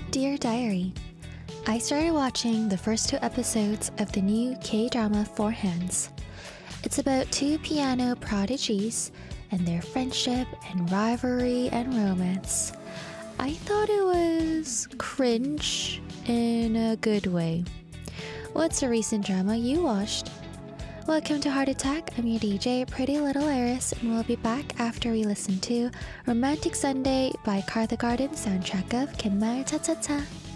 Dear Diary, I started watching the first two episodes of the new K-drama Four Hands. It's about two piano prodigies and their friendship and rivalry and romance. I thought it was cringe in a good way. What's a recent drama you watched? Welcome to Heart Attack. I'm your DJ, Pretty Little Iris, and we'll be back after we listen to Romantic Sunday by Cartha Garden, soundtrack of Kenmar Ta Ta Ta.